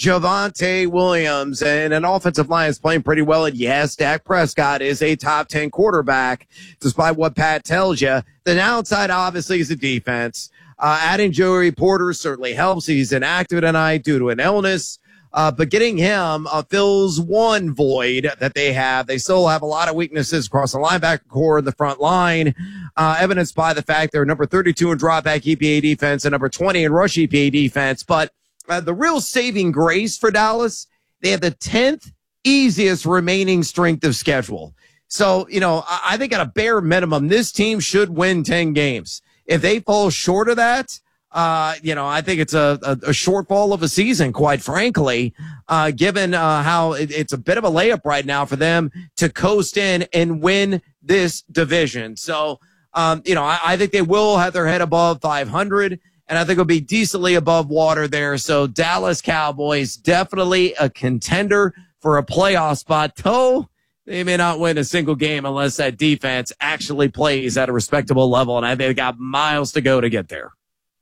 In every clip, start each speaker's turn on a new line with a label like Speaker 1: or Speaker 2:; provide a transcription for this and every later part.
Speaker 1: Javonte Williams, and an offensive line is playing pretty well. And yes, Dak Prescott is a top 10 quarterback, despite what Pat tells you. The downside, obviously, is the defense. Adding Joey Porter certainly helps. He's inactive tonight due to an illness. But getting him fills one void that they have. They still have a lot of weaknesses across the linebacker core and the front line, evidenced by the fact they're number 32 in dropback EPA defense and number 20 in rush EPA defense. But the real saving grace for Dallas, they have the 10th easiest remaining strength of schedule. So, I think at a bare minimum, this team should win 10 games. If they fall short of that, I think it's a shortfall of a season, quite frankly, given how it's a bit of a layup right now for them to coast in and win this division. So, I think they will have their head above 500, and I think it'll be decently above water there. So Dallas Cowboys, definitely a contender for a playoff spot, though they may not win a single game unless that defense actually plays at a respectable level, and I think they've got miles to go to get there.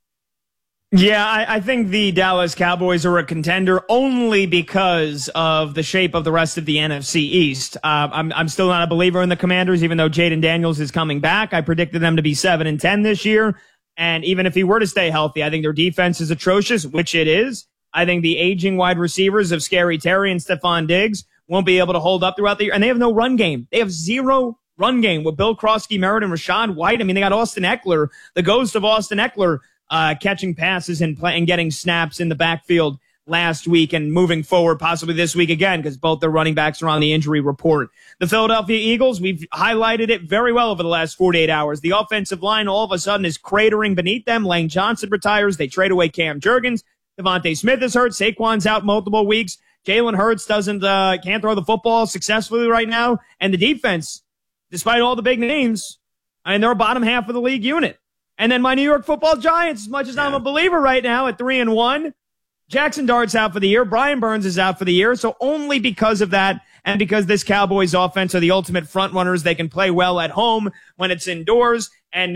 Speaker 2: Yeah, I think the Dallas Cowboys are a contender only because of the shape of the rest of the NFC East. I'm still not a believer in the Commanders, even though Jaden Daniels is coming back. I predicted them to be 7-10 this year. And even if he were to stay healthy, I think their defense is atrocious, which it is. I think the aging wide receivers of Scary Terry and Stephon Diggs won't be able to hold up throughout the year. And they have no run game. They have zero run game with Bill Krosky, Merritt, and Rachaad White. I mean, they got Austin Eckler, the ghost of Austin Eckler, catching passes and getting snaps in the backfield last week and moving forward possibly this week again because both their running backs are on the injury report. The Philadelphia Eagles, we've highlighted it very well over the last 48 hours. The offensive line all of a sudden is cratering beneath them. Lane Johnson retires. They trade away Cam Jurgens. Devontae Smith is hurt. Saquon's out multiple weeks. Jalen Hurts can't throw the football successfully right now. And the defense, despite all the big names, they're a bottom half of the league unit. And then my New York Football Giants, as much as I'm a believer right now at 3-1, Jackson Dart's out for the year. Brian Burns is out for the year. So only because of that and because this Cowboys offense are the ultimate front runners, they can play well at home when it's indoors. And,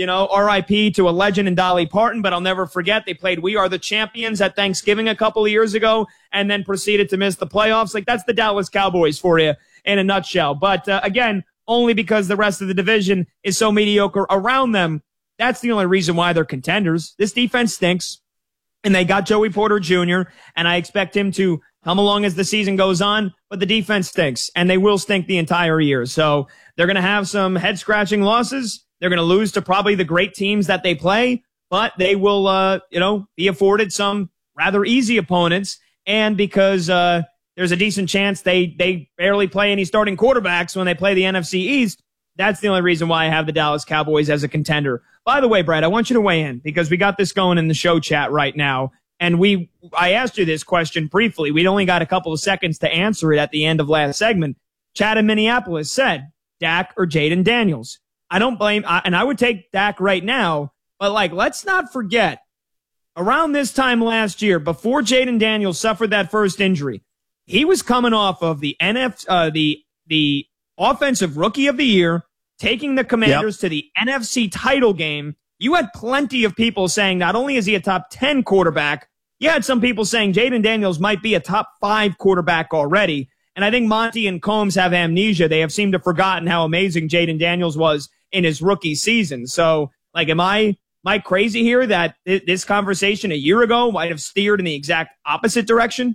Speaker 2: RIP to a legend in Dolly Parton, but I'll never forget they played We Are the Champions at Thanksgiving a couple of years ago and then proceeded to miss the playoffs. Like, that's the Dallas Cowboys for you in a nutshell. But, again, only because the rest of the division is so mediocre around them. That's the only reason why they're contenders. This defense stinks, and they got Joey Porter Jr., and I expect him to come along as the season goes on, but the defense stinks, and they will stink the entire year. So they're going to have some head-scratching losses. They're going to lose to probably the great teams that they play, but they will, be afforded some rather easy opponents, and because there's a decent chance they barely play any starting quarterbacks when they play the NFC East, that's the only reason why I have the Dallas Cowboys as a contender. By the way, Brad, I want you to weigh in because we got this going in the show chat right now. And I asked you this question briefly. We'd only got a couple of seconds to answer it at the end of last segment. Chad in Minneapolis said, Dak or Jaden Daniels. I don't blame, and I would take Dak right now, but let's not forget, around this time last year, before Jaden Daniels suffered that first injury, he was coming off of the the Offensive Rookie of the Year, taking the Commanders to the NFC title game. You had plenty of people saying not only is he a top 10 quarterback, you had some people saying Jaden Daniels might be a top 5 quarterback already. And I think Monty and Combs have amnesia. They have seemed to have forgotten how amazing Jaden Daniels was in his rookie season. So, am I crazy here that this conversation a year ago might have steered in the exact opposite direction?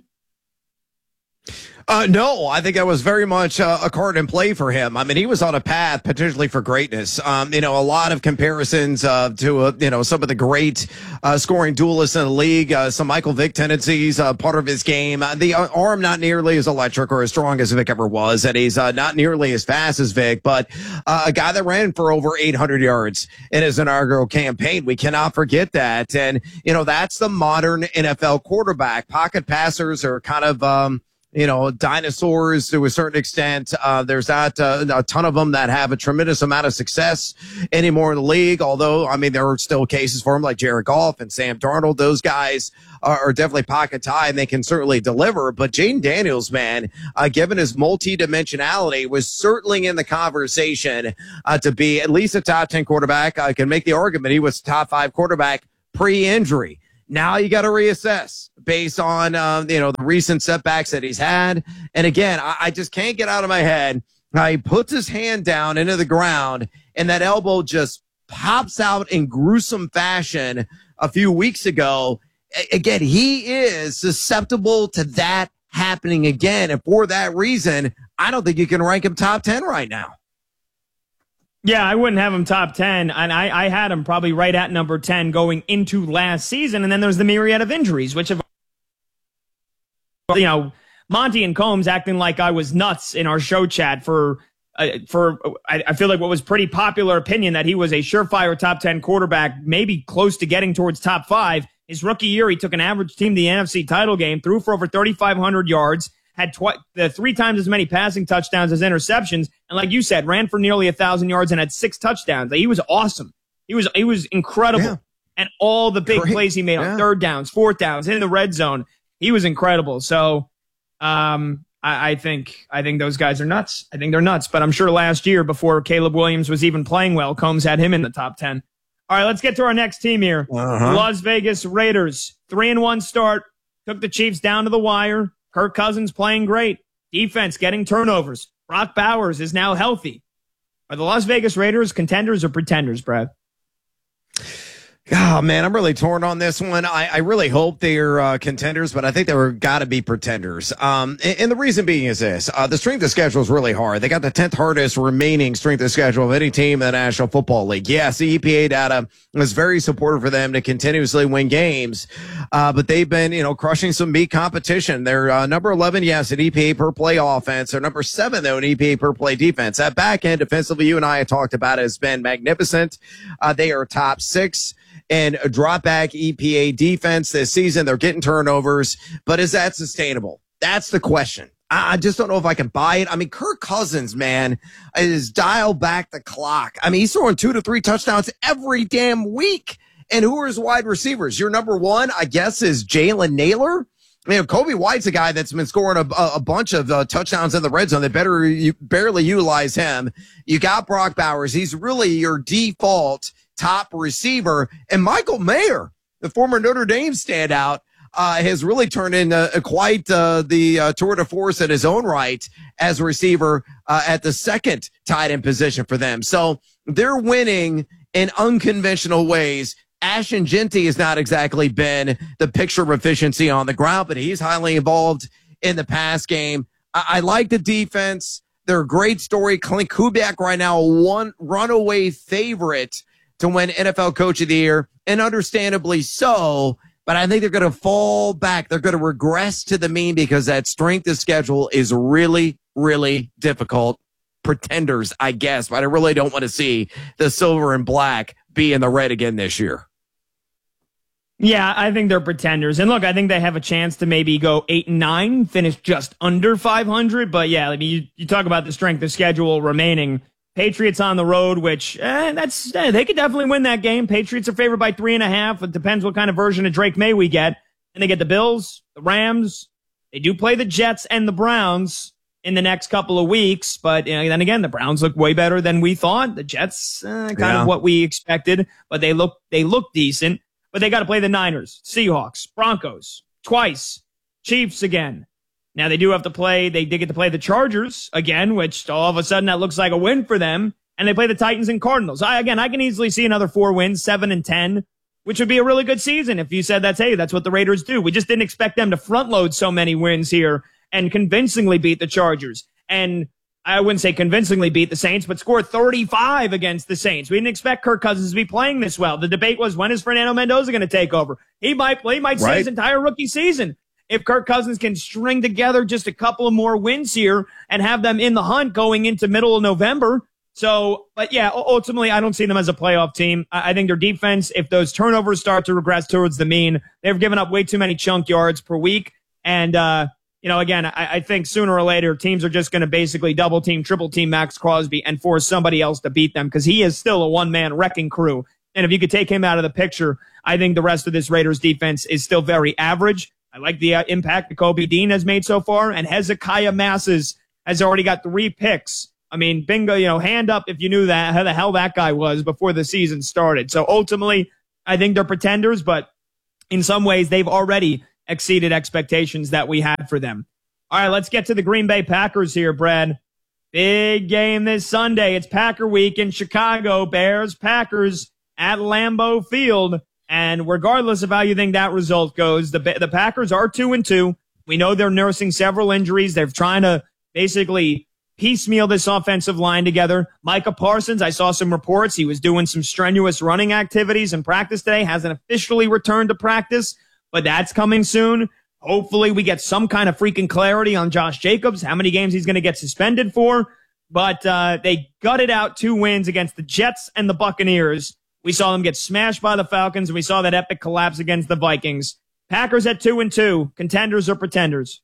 Speaker 1: No, I think that was very much a card in play for him. I mean, he was on a path potentially for greatness. A lot of comparisons to, some of the great scoring duelists in the league, some Michael Vick tendencies, part of his game. The arm not nearly as electric or as strong as Vick ever was, and he's not nearly as fast as Vick, but a guy that ran for over 800 yards in his inaugural campaign. We cannot forget that. And, that's the modern NFL quarterback. Pocket passers are kind of, dinosaurs to a certain extent. There's not a ton of them that have a tremendous amount of success anymore in the league. Although, there are still cases for them like Jared Goff and Sam Darnold. Those guys are definitely pocket tie and they can certainly deliver. But Jaden Daniels, man, given his multi-dimensionality, was certainly in the conversation to be at least a top 10 quarterback. I can make the argument he was a top 5 quarterback pre-injury. Now you got to reassess based on, the recent setbacks that he's had. And again, I just can't get out of my head how he puts his hand down into the ground and that elbow just pops out in gruesome fashion a few weeks ago. Again, he is susceptible to that happening again. And for that reason, I don't think you can rank him top 10 right now.
Speaker 2: Yeah, I wouldn't have him top 10. And I had him probably right at number 10 going into last season. And then there's the myriad of injuries, which have, Monty and Combs acting like I was nuts in our show chat for I feel like what was pretty popular opinion that he was a surefire top 10 quarterback, maybe close to getting towards top 5. His rookie year, he took an average team to the NFC title game, threw for over 3,500 yards, had 3 times as many passing touchdowns as interceptions, and like you said, ran for nearly 1,000 yards and had 6 touchdowns. He was awesome. He was incredible. Yeah. And all the big plays he made on third downs, fourth downs, in the red zone, he was incredible. So, I think those guys are nuts. I think they're nuts. But I'm sure last year, before Caleb Williams was even playing well, Combs had him in the top 10. All right, let's get to our next team here. Las Vegas Raiders, 3-1 start. Took the Chiefs down to the wire. Kirk Cousins playing great. Defense getting turnovers. Brock Bowers is now healthy. Are the Las Vegas Raiders contenders or pretenders, Brad?
Speaker 1: Oh, man, I'm really torn on this one. I really hope they're contenders, but I think they're got to be pretenders. And the reason being is this. The strength of schedule is really hard. They got the 10th hardest remaining strength of schedule of any team in the National Football League. Yes, the EPA data was very supportive for them to continuously win games, but they've been, crushing some meat competition. They're number 11, yes, in EPA per play offense. They're number 7, though, in EPA per play defense. That back end defensively, you and I have talked about, has been magnificent. They are top 6. And a drop back EPA defense this season. They're getting turnovers, but is that sustainable? That's the question. I just don't know if I can buy it. I mean, Kirk Cousins, man, is dial back the clock. I mean, he's throwing 2 to 3 touchdowns every damn week. And who are his wide receivers? Your number 1, I guess, is Jalen Naylor. Kobe White's a guy that's been scoring a bunch of touchdowns in the red zone. They barely utilize him. You got Brock Bowers. He's really your default top receiver. And Michael Mayer, the former Notre Dame standout, has really turned into quite the tour de force in his own right as a receiver at the second tight end position for them. So they're winning in unconventional ways. Ashton Jeanty has not exactly been the picture of efficiency on the ground, but he's highly involved in the pass game. I like the defense. They're a great story. Clint Kubiak right now, one runaway favorite to win NFL Coach of the Year, and understandably so, but I think they're going to fall back. They're going to regress to the mean because that strength of schedule is really, really difficult. Pretenders, I guess, but I really don't want to see the silver and black be in the red again this year.
Speaker 2: Yeah, I think they're pretenders. And look, I think they have a chance to maybe go 8-9, finish just under 500. But yeah, I mean, you talk about the strength of schedule remaining. Patriots on the road, which they could definitely win that game. Patriots are favored by 3.5. It depends what kind of version of Drake May we get. And they get the Bills, the Rams. They do play the Jets and the Browns in the next couple of weeks. But then again, the Browns look way better than we thought. The Jets, kind of what we expected, but they look decent. But they got to play the Niners, Seahawks, Broncos twice, Chiefs again. Now they did get to play the Chargers again, which all of a sudden that looks like a win for them. And they play the Titans and Cardinals. I can easily see another 4 wins, 7-10, which would be a really good season if you said that's what the Raiders do. We just didn't expect them to front load so many wins here and convincingly beat the Chargers. And I wouldn't say convincingly beat the Saints, but score 35 against the Saints. We didn't expect Kirk Cousins to be playing this well. The debate was, when is Fernando Mendoza going to take over? He might stay his entire rookie season. If Kirk Cousins can string together just a couple of more wins here and have them in the hunt going into middle of November. So, but yeah, ultimately, I don't see them as a playoff team. I think their defense, if those turnovers start to regress towards the mean, they've given up way too many chunk yards per week. And, again, I think sooner or later, teams are just going to basically double team, triple team Max Crosby and force somebody else to beat them because he is still a one-man wrecking crew. And if you could take him out of the picture, I think the rest of this Raiders defense is still very average. I like the impact that Kobe Dean has made so far, and Hezekiah Masses has already got 3 picks. I mean, bingo, hand up if you knew that, how the hell that guy was before the season started. So ultimately, I think they're pretenders, but in some ways, they've already exceeded expectations that we had for them. All right, let's get to the Green Bay Packers here, Brad. Big game this Sunday. It's Packer week in Chicago. Bears, Packers at Lambeau Field. And regardless of how you think that result goes, the Packers are 2-2. We know they're nursing several injuries. They're trying to basically piecemeal this offensive line together. Micah Parsons, I saw some reports. He was doing some strenuous running activities in practice today. Hasn't officially returned to practice, but that's coming soon. Hopefully we get some kind of freaking clarity on Josh Jacobs, how many games he's going to get suspended for. But they gutted out 2 wins against the Jets and the Buccaneers. We saw them get smashed by the Falcons, and we saw that epic collapse against the Vikings. Packers at 2-2. Contenders or pretenders?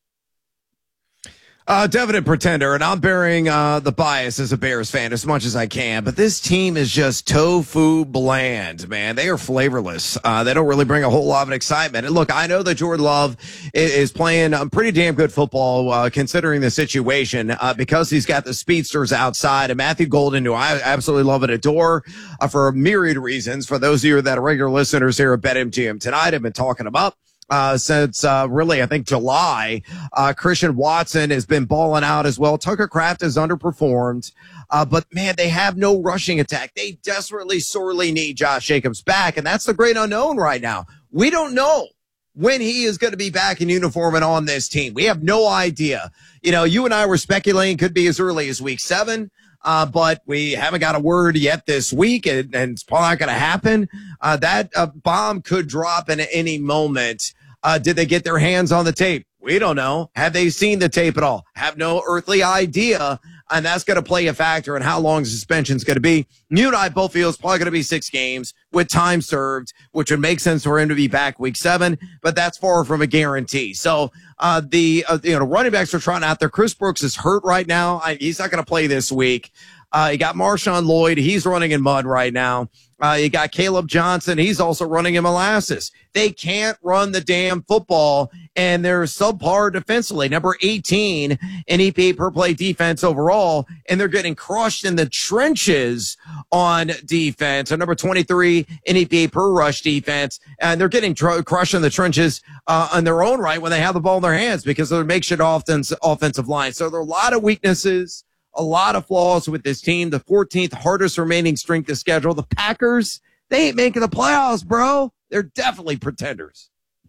Speaker 1: Definite pretender, and I'm bearing the bias as a Bears fan as much as I can, but this team is just tofu bland, man. They are flavorless. They don't really bring a whole lot of excitement. And look, I know that Jordan Love is playing pretty damn good football considering the situation because he's got the speedsters outside, and Matthew Golden, who I absolutely love and adore for a myriad of reasons. For those of you that are regular listeners here at BetMGM tonight, I've been talking him up. Since really, I think July, Christian Watson has been balling out as well. Tucker Kraft has underperformed, but man, they have no rushing attack. They desperately, sorely need Josh Jacobs back, and that's the great unknown right now. We don't know when he is going to be back in uniform and on this team. We have no idea. You know, you and I were speculating could be as early as week 7. But we haven't got a word yet this week, and it's probably not going to happen. That bomb could drop in any moment. Did they get their hands on the tape? We don't know. Have they seen the tape at all? Have no earthly idea. And that's going to play a factor in how long suspension is going to be. You and I both feel it's probably going to be 6 games with time served, which would make sense for him to be back week 7, but that's far from a guarantee. So, the running backs are trying out there. Chris Brooks is hurt right now. He's not going to play this week. You got Marshawn Lloyd. He's running in mud right now. You got Caleb Johnson. He's also running in molasses. They can't run the damn football, and they're subpar defensively. Number 18 in EPA per play defense overall, and they're getting crushed in the trenches on defense. And number 23 in EPA per rush defense, and they're getting crushed in the trenches on their own right when they have the ball in their hands because of their makeshift offensive line. So there are a lot of weaknesses. A lot of flaws with this team. The 14th hardest remaining strength of schedule. The Packers, they ain't making the playoffs, bro. They're definitely pretenders.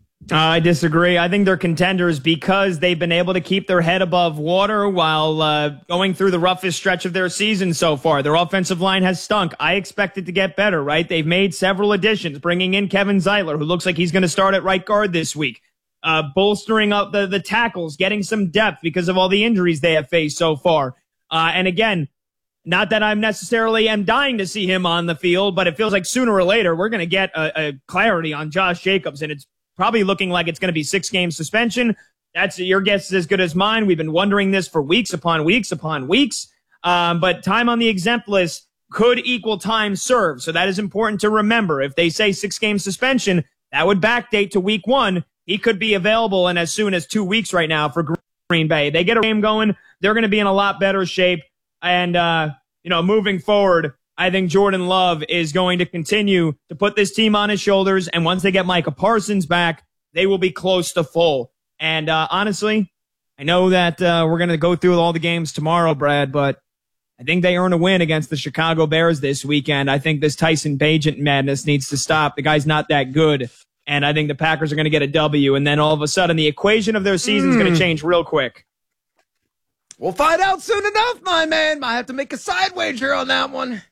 Speaker 2: I disagree. I think they're contenders because they've been able to keep their head above water while going through the roughest stretch of their season so far. Their offensive line has stunk. I expect it to get better, right? They've made several additions, bringing in Kevin Zeitler, who looks like he's going to start at right guard this week. Bolstering up the tackles, getting some depth because of all the injuries they have faced so far. And again, not that I'm necessarily am dying to see him on the field, but it feels like sooner or later we're going to get a clarity on Josh Jacobs, and it's probably looking like it's going to be 6-game suspension. That's your guess is as good as mine. We've been wondering this for weeks upon weeks upon weeks. But time on the exempt list could equal time served, so that is important to remember. If they say 6-game suspension, that would backdate to week 1. He could be available in as soon as 2 weeks right now for Green Bay. They get a game going, they're going to be in a lot better shape. And, moving forward, I think Jordan Love is going to continue to put this team on his shoulders. And once they get Micah Parsons back, they will be close to full. And honestly, I know that we're going to go through all the games tomorrow, Brad, but I think they earn a win against the Chicago Bears this weekend. I think this Tyson Bagent madness needs to stop. The guy's not that good. And I think the Packers are going to get a W. And then all of a sudden, the equation of their season is going to change real quick.
Speaker 1: We'll find out soon enough, my man. Might have to make a side wager on that one.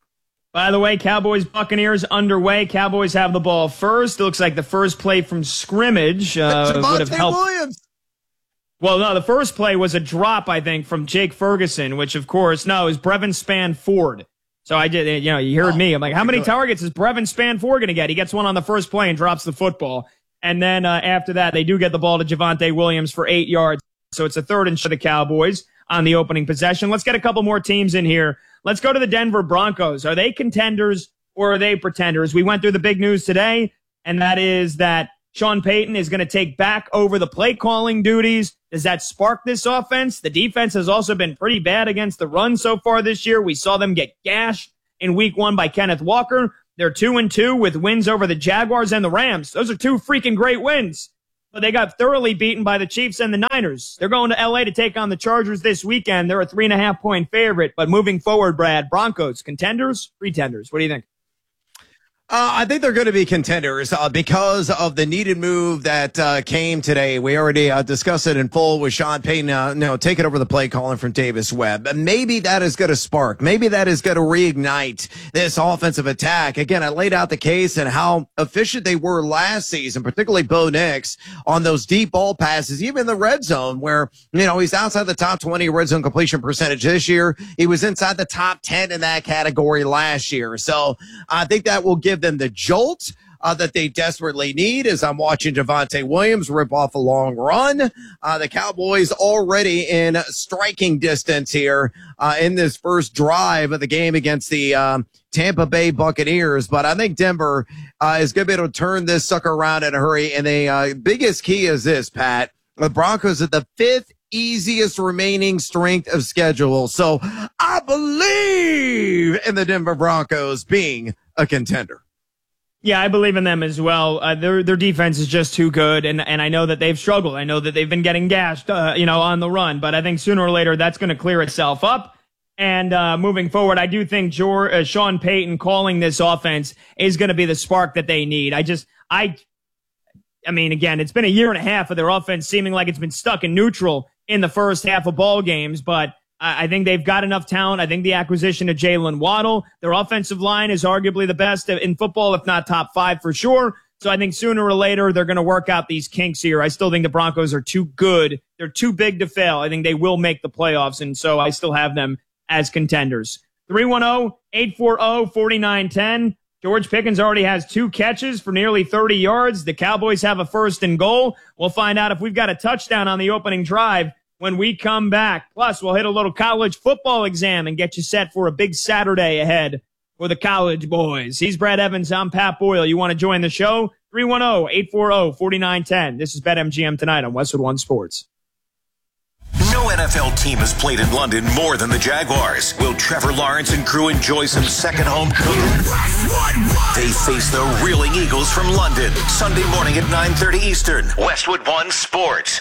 Speaker 2: By the way, Cowboys-Buccaneers underway. Cowboys have the ball first. It looks like the first play from scrimmage would have helped.
Speaker 1: Williams.
Speaker 2: Well, no, the first play was a drop, I think, from Jake Ferguson, which, of course, is Brevin Spann-Ford. So I did, you heard me. I'm like, how many targets is Brevin Spann-Ford going to get? He gets one on the first play and drops the football. And then after that, they do get the ball to Javonte Williams for 8 yards. So it's a 3rd and short for the Cowboys on the opening possession. Let's get a couple more teams in here. Let's go to the Denver Broncos. Are they contenders or are they pretenders? We went through the big news today, and that is that Sean Payton is going to take back over the play calling duties. Does that spark this offense? The defense has also been pretty bad against the run so far this year. We saw them get gashed in week 1 by Kenneth Walker. They're 2-2 with wins over the Jaguars and the Rams. Those are two freaking great wins. But they got thoroughly beaten by the Chiefs and the Niners. They're going to L.A. to take on the Chargers this weekend. They're a 3.5-point favorite. But moving forward, Brad, Broncos, contenders, pretenders. What do you think?
Speaker 1: I think they're going to be contenders because of the needed move that came today. We already discussed it in full with Sean Payton, taking over the play calling from Davis Webb. And maybe that is going to spark. Maybe that is going to reignite this offensive attack. Again, I laid out the case and how efficient they were last season, particularly Bo Nix on those deep ball passes, even in the red zone where, he's outside the top 20 red zone completion percentage this year. He was inside the top 10 in that category last year. So I think that will give them the jolt that they desperately need as I'm watching Javonte Williams rip off a long run. The Cowboys already in striking distance here in this first drive of the game against the Tampa Bay Buccaneers. But I think Denver is going to be able to turn this sucker around in a hurry. And the biggest key is this, Pat. The Broncos are the fifth easiest remaining strength of schedule. So I believe in the Denver Broncos being a contender.
Speaker 2: Yeah, I believe in them as well. Their defense is just too good, and I know that they've struggled. I know that they've been getting gashed, on the run. But I think sooner or later that's going to clear itself up. And moving forward, I do think Sean Payton calling this offense is going to be the spark that they need. I mean, again, it's been a year and a half of their offense seeming like it's been stuck in neutral in the first half of ball games, but I think they've got enough talent. I think the acquisition of Jalen Waddle, their offensive line is arguably the best in football, if not top 5 for sure. So I think sooner or later they're going to work out these kinks here. I still think the Broncos are too good. They're too big to fail. I think they will make the playoffs, and so I still have them as contenders. 310-840-4910. George Pickens already has 2 catches for nearly 30 yards. The Cowboys have a 1st and goal. We'll find out if we've got a touchdown on the opening drive when we come back. Plus, we'll hit a little college football exam and get you set for a big Saturday ahead for the college boys. He's Brad Evans. I'm Pat Boyle. You want to join the show? 310-840-4910. This is BetMGM tonight on Westwood One Sports.
Speaker 3: No NFL team has played in London more than the Jaguars. Will Trevor Lawrence and crew enjoy some second home cooking? They face the Reeling Eagles from London, Sunday morning at 9:30 Eastern. Westwood One Sports.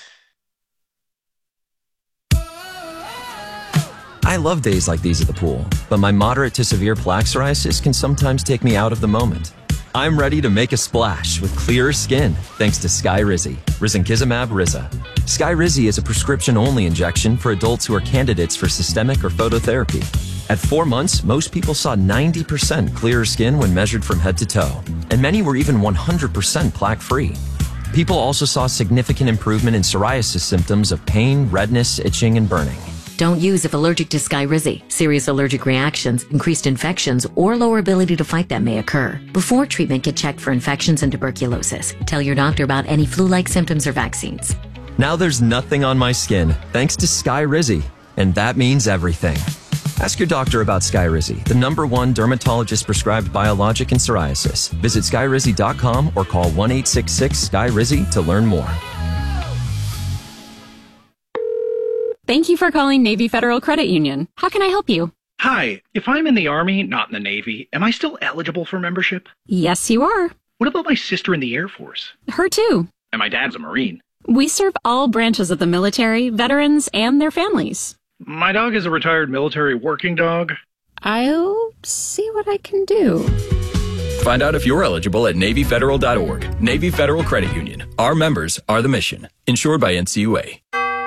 Speaker 4: I love days like these at the pool, but my moderate to severe plaque psoriasis can sometimes take me out of the moment. I'm ready to make a splash with clearer skin thanks to Skyrizi, risankizumab Riza. Skyrizi is a prescription-only injection for adults who are candidates for systemic or phototherapy. At 4 months, most people saw 90% clearer skin when measured from head to toe, and many were even 100% plaque-free. People also saw significant improvement in psoriasis symptoms of pain, redness, itching, and burning.
Speaker 5: Don't use if allergic to Skyrizi. Serious allergic reactions, increased infections, or lower ability to fight them may occur. Before treatment, get checked for infections and tuberculosis. Tell your doctor about any flu-like symptoms or vaccines.
Speaker 4: Now there's nothing on my skin thanks to Skyrizi, and that means everything. Ask your doctor about Skyrizi, the #1 dermatologist-prescribed biologic in psoriasis. Visit Skyrizi.com or call 1-866-SKYRIZI to learn more.
Speaker 6: Thank you for calling Navy Federal Credit Union. How can I help you?
Speaker 7: Hi, if I'm in the Army, not in the Navy, am I still eligible for membership?
Speaker 6: Yes, you are.
Speaker 7: What about my sister in the Air Force?
Speaker 6: Her too.
Speaker 7: And my dad's a Marine.
Speaker 6: We serve all branches of the military, veterans, and their families.
Speaker 7: My dog is a retired military working dog.
Speaker 6: I'll see what I can do.
Speaker 8: Find out if you're eligible at NavyFederal.org. Navy Federal Credit Union. Our members are the mission. Insured by NCUA.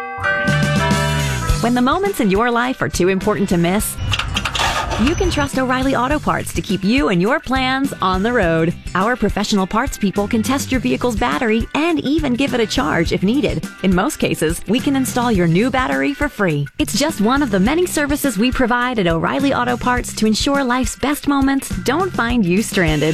Speaker 9: When the moments in your life are too important to miss, you can trust O'Reilly Auto Parts to keep you and your plans on the road. Our professional parts people can test your vehicle's battery and even give it a charge if needed. In most cases, we can install your new battery for free. It's just one of the many services we provide at O'Reilly Auto Parts to ensure life's best moments don't find you stranded.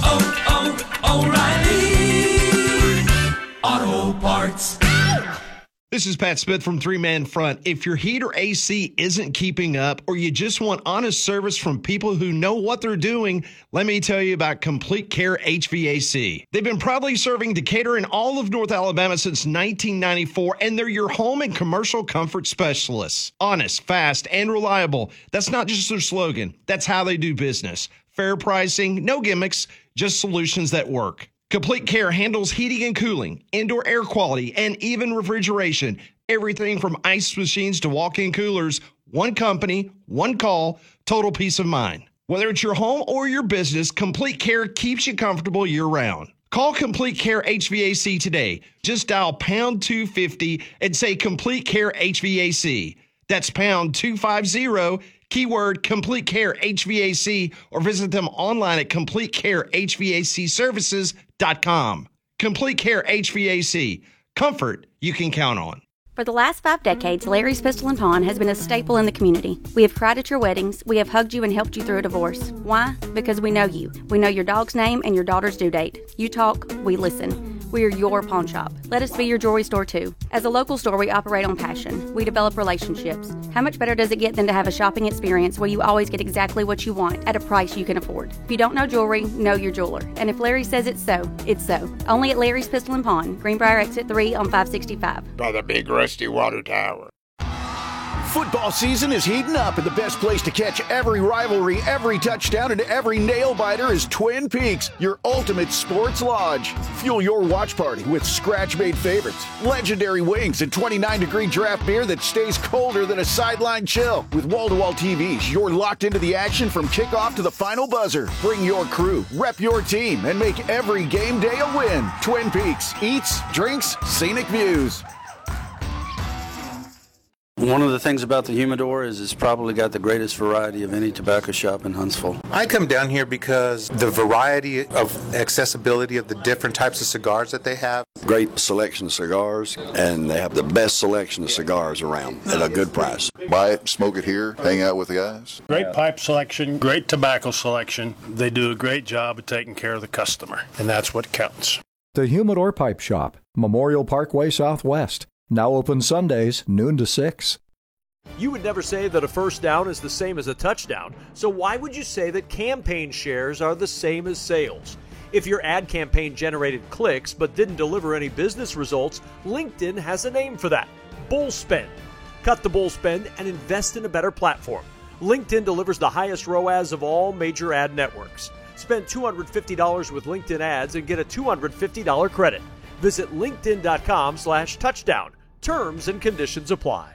Speaker 10: O'Reilly Auto Parts.
Speaker 11: This is Pat Smith from Three Man Front. If your heat or AC isn't keeping up, or you just want honest service from people who know what they're doing, let me tell you about Complete Care HVAC. They've been proudly serving Decatur and all of North Alabama since 1994, and they're your home and commercial comfort specialists. Honest, fast, and reliable. That's not just their slogan. That's how they do business. fair pricing, no gimmicks, just solutions that work. Complete Care handles heating and cooling, indoor air quality, and even refrigeration. Everything from ice machines to walk-in coolers. One company, one call, total peace of mind. Whether it's your home or your business, Complete Care keeps you comfortable year-round. Call Complete Care HVAC today. Just dial pound 250 and say Complete Care HVAC. That's pound 250, keyword Complete Care HVAC, or visit them online at CompleteCareHVACservices.com. Complete Care HVAC. Comfort you can count on.
Speaker 10: For the last 5 decades, Larry's Pistol and Pawn has been a staple in the community. We have cried at your weddings. We have hugged you and helped you through a divorce. Why? Because we know you. We know your dog's name and your daughter's due date. You talk, we listen. We are your pawn shop. Let us be your jewelry store too. As a local store, we operate on passion. We develop relationships. How much better does it get than to have a shopping experience where you always get exactly what you want at a price you can afford? If you don't know jewelry, know your jeweler. And if Larry says it's so, it's so. Only at Larry's Pistol and Pawn, Greenbrier Exit 3 on 565.
Speaker 12: By the big rusty water tower.
Speaker 13: Football season is heating up, and the best place to catch every rivalry, every touchdown, and every nail-biter is Twin Peaks, your ultimate sports lodge. Fuel your watch party with scratch-made favorites, legendary wings, and 29-degree draft beer that stays colder than a sideline chill. With wall-to-wall TVs, you're locked into the action from kickoff to the final buzzer. Bring your crew, rep your team, and make every game day a win. Twin Peaks, eats, drinks, scenic views.
Speaker 14: One of the things about the Humidor is it's probably got the greatest variety of any tobacco shop in Huntsville.
Speaker 15: I come down here because the variety of accessibility of the different types of cigars that they have.
Speaker 16: Great selection of cigars, and they have the best selection of cigars around at a good price.
Speaker 17: Buy it, smoke it here, hang out with the guys.
Speaker 18: Great pipe selection, great tobacco selection. They do a great job of taking care of the customer, and that's what counts.
Speaker 19: The Humidor Pipe Shop, Memorial Parkway Southwest. Now open Sundays, noon to 6.
Speaker 20: You would never say that a first down is the same as a touchdown, so why would you say that campaign shares are the same as sales? If your ad campaign generated clicks but didn't deliver any business results, LinkedIn has a name for that: bull spend. Cut the bull spend and invest in a better platform. LinkedIn delivers the highest ROAS of all major ad networks. Spend $250 with LinkedIn ads and get a $250 credit. Visit linkedin.com/touchdown. Terms and conditions apply.